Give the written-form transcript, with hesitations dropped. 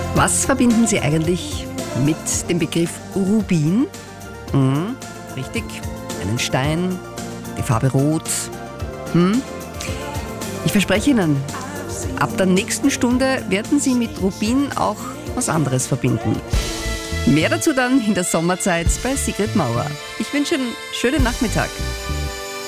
Was verbinden Sie eigentlich mit dem Begriff Rubin? Richtig, einen Stein, die Farbe Rot. Ich verspreche Ihnen, ab der nächsten Stunde werden Sie mit Rubin auch was anderes verbinden. Mehr dazu dann in der Sommerzeit bei Sigrid Maurer. Ich wünsche einen schönen Nachmittag.